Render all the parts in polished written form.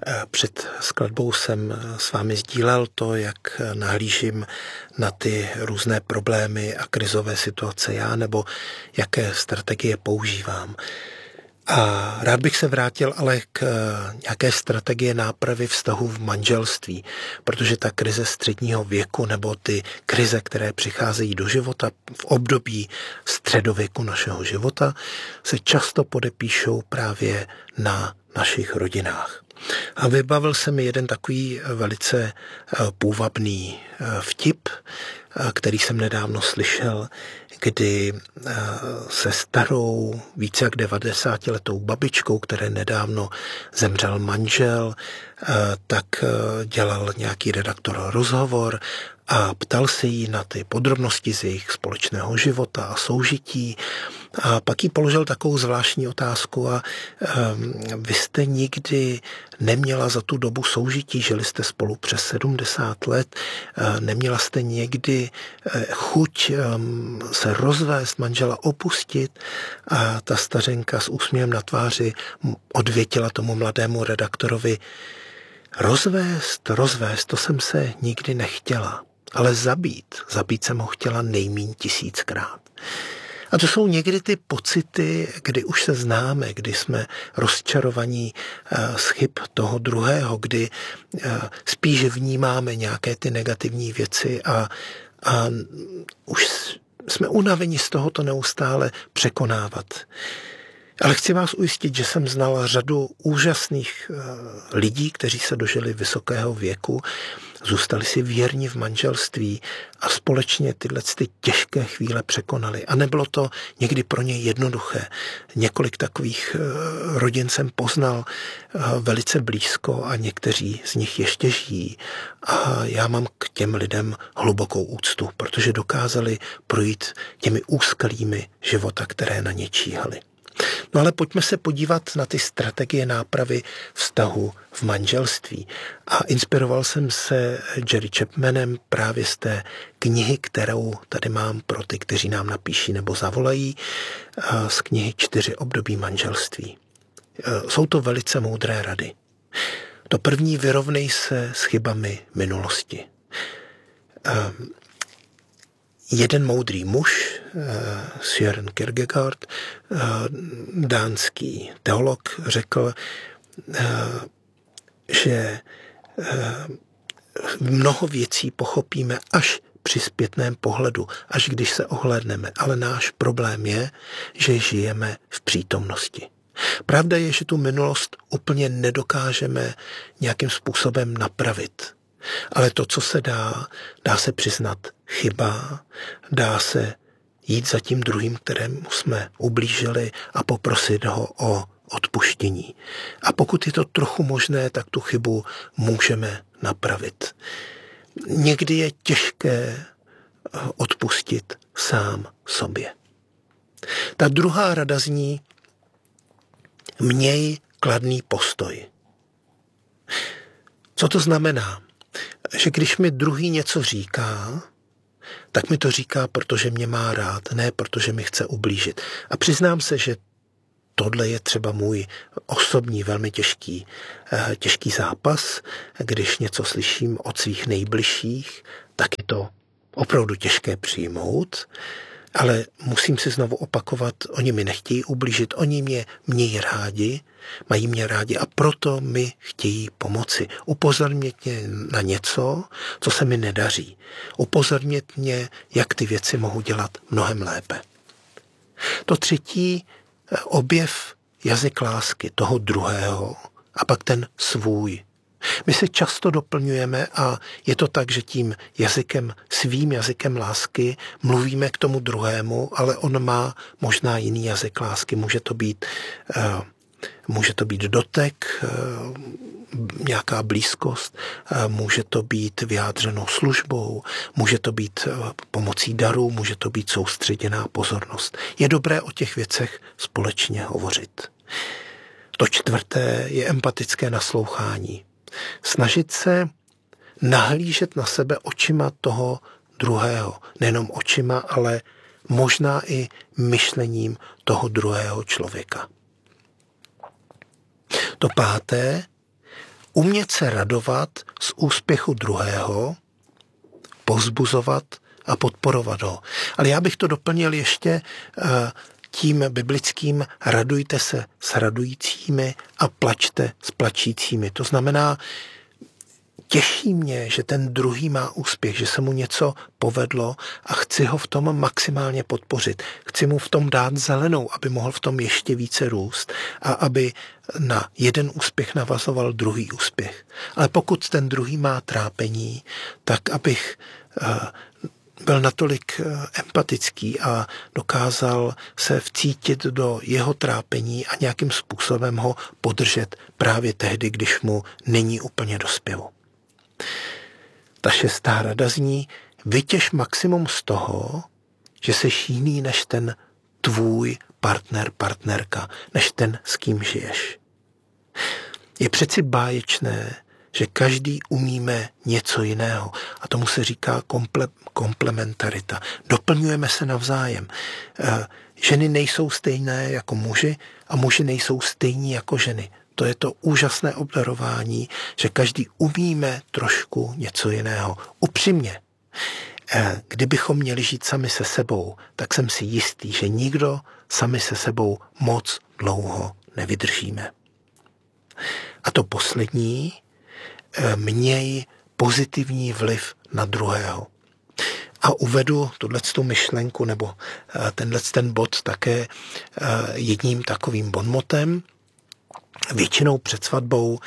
Před skladbou jsem s vámi sdílel to, jak nahlížím na ty různé problémy a krizové situace já, nebo jaké strategie používám. A rád bych se vrátil ale k nějaké strategie nápravy vztahu v manželství, protože ta krize středního věku nebo ty krize, které přicházejí do života v období středověku našeho života, se často podepíšou právě na našich rodinách. A vybavil se mi jeden takový velice půvabný vtip, který jsem nedávno slyšel, kdy se starou, více jak 90letou babičkou, které nedávno zemřel manžel, tak dělal nějaký redaktor rozhovor a ptal se jí na ty podrobnosti z jejich společného života a soužití. A pak jí položil takovou zvláštní otázku: a vy jste nikdy neměla za tu dobu soužití, žili jste spolu přes 70 let, neměla jste někdy chuť se rozvést, manžela opustit? A ta stařenka s úsměvem na tváři odvětila tomu mladému redaktorovi: rozvést, to jsem se nikdy nechtěla, ale zabít jsem ho chtěla nejmíň 1000krát. A to jsou někdy ty pocity, kdy už se známe, kdy jsme rozčarovaní z chyb toho druhého, kdy spíš vnímáme nějaké ty negativní věci a už jsme unaveni z tohoto neustále překonávat. Ale chci vás ujistit, že jsem znal řadu úžasných lidí, kteří se dožili vysokého věku, zůstali si věrni v manželství a společně tyhle těžké chvíle překonali. A nebylo to někdy pro ně jednoduché. Několik takových rodin jsem poznal velice blízko a někteří z nich ještě žijí. A já mám k těm lidem hlubokou úctu, protože dokázali projít těmi úskalími života, které na ně číhaly. No ale pojďme se podívat na ty strategie nápravy vztahu v manželství. A inspiroval jsem se Jerry Chapmanem právě z té knihy, kterou tady mám pro ty, kteří nám napíší nebo zavolají, z knihy 4 období manželství. Jsou to velice moudré rady. To první: vyrovnej se s chybami minulosti. Jeden moudrý muž, Søren Kierkegaard, dánský teolog, řekl, že mnoho věcí pochopíme až při zpětném pohledu, až když se ohlédneme, ale náš problém je, že žijeme v přítomnosti. Pravda je, že tu minulost úplně nedokážeme nějakým způsobem napravit. Ale to, co se dá se přiznat chyba, dá se jít za tím druhým, kterému jsme ublížili, a poprosit ho o odpuštění. A pokud je to trochu možné, tak tu chybu můžeme napravit. Někdy je těžké odpustit sám sobě. Ta druhá rada zní: měj kladný postoj. Co to znamená? Že když mi druhý něco říká, tak mi to říká, protože mě má rád, ne protože mi chce ublížit. A přiznám se, že tohle je třeba můj osobní velmi těžký zápas. Když něco slyším od svých nejbližších, tak je to opravdu těžké přijmout, ale musím si znovu opakovat, oni mi nechtějí ublížit, oni mě mějí rádi, mají mě rádi a proto mi chtějí pomoci. Upozornit mě na něco, co se mi nedaří. Upozornit mě, jak ty věci mohu dělat mnohem lépe. To třetí: objev jazyk lásky toho druhého a pak ten svůj. My se často doplňujeme a je to tak, že tím svým jazykem lásky mluvíme k tomu druhému, ale on má možná jiný jazyk lásky. Může to být dotek, nějaká blízkost, může to být vyjádřenou službou, může to být pomocí darů, může to být soustředěná pozornost. Je dobré o těch věcech společně hovořit. To čtvrté je empatické naslouchání. Snažit se nahlížet na sebe očima toho druhého. Nejenom očima, ale možná i myšlením toho druhého člověka. To páté: umět se radovat z úspěchu druhého, povzbuzovat a podporovat ho. Ale já bych to doplnil ještě tím biblickým radujte se s radujícími a plačte s plačícími. To znamená, těší mě, že ten druhý má úspěch, že se mu něco povedlo a chci ho v tom maximálně podpořit. Chci mu v tom dát zelenou, aby mohl v tom ještě více růst a aby na jeden úspěch navazoval druhý úspěch. Ale pokud ten druhý má trápení, tak abych byl natolik empatický a dokázal se vcítit do jeho trápení a nějakým způsobem ho podržet právě tehdy, když mu není úplně do zpěvu. Ta 6. rada zní, vytěž maximum z toho, že seš jiný než ten tvůj partner, partnerka, než ten, s kým žiješ. Je přeci báječné, že každý umíme něco jiného a tomu se říká komplementarita. Doplňujeme se navzájem. Ženy nejsou stejné jako muži a muži nejsou stejní jako ženy. To je to úžasné obdarování, že každý umíme trošku něco jiného. Upřímně, kdybychom měli žít sami se sebou, tak jsem si jistý, že nikdo sami se sebou moc dlouho nevydržíme. A to poslední, měj pozitivní vliv na druhého. A uvedu tuto myšlenku nebo ten bod také jedním takovým bonmotem. Většinou před svatbou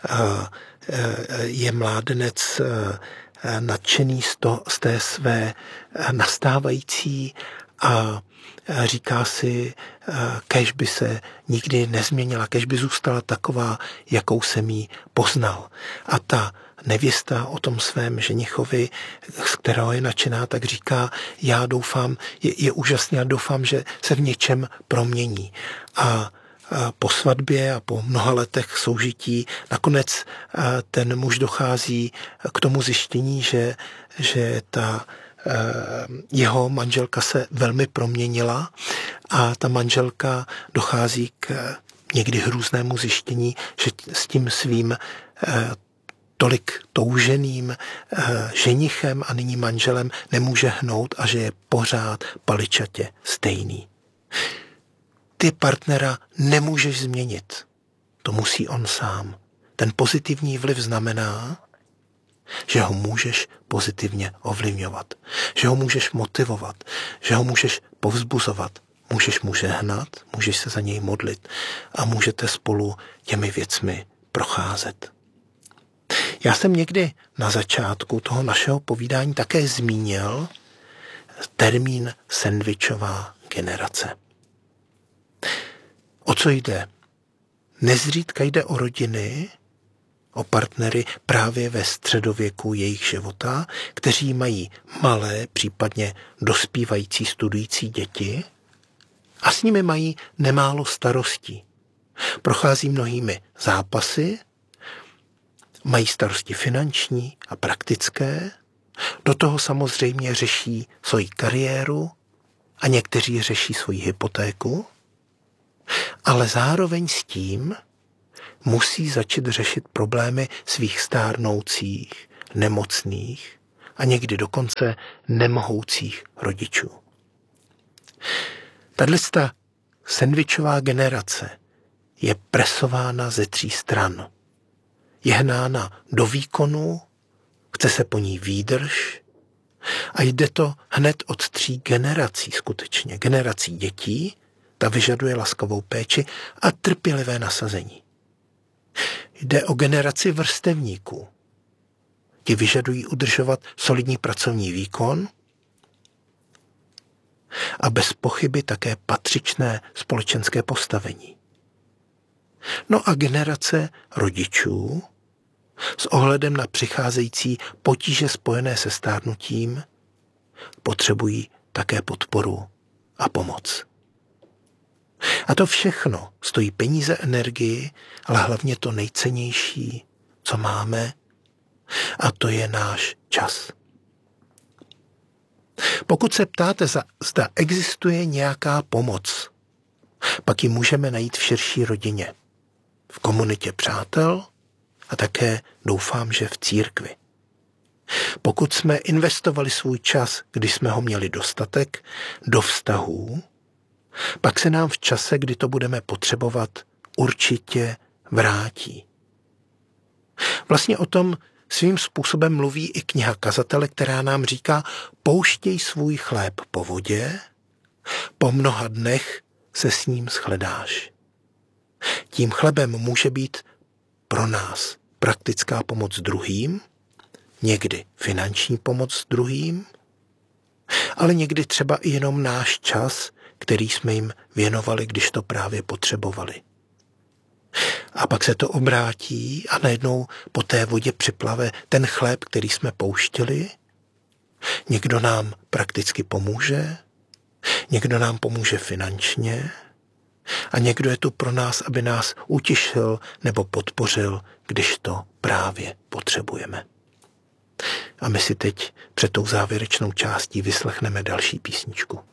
je mládenec nadšený z té své nastávající a říká si, kéž by se nikdy nezměnila, kéž by zůstala taková, jakou jsem jí poznal. A ta nevěsta o tom svém ženichovi, z kterého je nadšená, tak říká, já doufám, je úžasný a doufám, že se v něčem promění. A po svatbě a po mnoha letech soužití nakonec ten muž dochází k tomu zjištění, že ta jeho manželka se velmi proměnila a ta manželka dochází k někdy hrůznému zjištění, že s tím svým tolik touženým ženichem a nyní manželem nemůže hnout a že je pořád paličatě stejný. Ty partnera nemůžeš změnit. To musí on sám. Ten pozitivní vliv znamená, že ho můžeš pozitivně ovlivňovat, že ho můžeš motivovat, že ho můžeš povzbuzovat, můžeš mu žehnat, můžeš se za něj modlit a můžete spolu těmi věcmi procházet. Já jsem někdy na začátku toho našeho povídání také zmínil termín sendvičová generace. O co jde? Nezřídka jde o rodiny, o partnery právě ve středověku jejich života, kteří mají malé, případně dospívající studující děti a s nimi mají nemálo starostí. Prochází mnohými zápasy, mají starosti finanční a praktické, do toho samozřejmě řeší svoji kariéru a někteří řeší svoji hypotéku, ale zároveň s tím musí začít řešit problémy svých stárnoucích, nemocných a někdy dokonce nemohoucích rodičů. Tato sendvičová generace je presována ze 3 stran. Je hnána do výkonu, chce se po ní výdrž a jde to hned od 3 generací skutečně. Generací dětí, ta vyžaduje laskavou péči a trpělivé nasazení. Jde o generaci vrstevníků. Ti vyžadují udržovat solidní pracovní výkon a bez pochyby také patřičné společenské postavení. No a generace rodičů s ohledem na přicházející potíže spojené se stárnutím potřebují také podporu a pomoc. A to všechno stojí peníze, energii, ale hlavně to nejcennější, co máme, a to je náš čas. Pokud se ptáte, zda existuje nějaká pomoc, pak ji můžeme najít v širší rodině, v komunitě přátel, a také doufám, že v církvi. Pokud jsme investovali svůj čas, když jsme ho měli dostatek, do vztahů, pak se nám v čase, kdy to budeme potřebovat, určitě vrátí. Vlastně o tom svým způsobem mluví i kniha Kazatele, která nám říká: pouštěj svůj chléb po vodě, po mnoha dnech se s ním shledáš. Tím chlebem může být pro nás praktická pomoc druhým, někdy finanční pomoc druhým, ale někdy třeba i jenom náš čas, který jsme jim věnovali, když to právě potřebovali. A pak se to obrátí a najednou po té vodě připlave ten chléb, který jsme pouštěli. Někdo nám prakticky pomůže, někdo nám pomůže finančně a někdo je tu pro nás, aby nás utěšil nebo podpořil, když to právě potřebujeme. A my si teď před tou závěrečnou částí vyslechneme další písničku.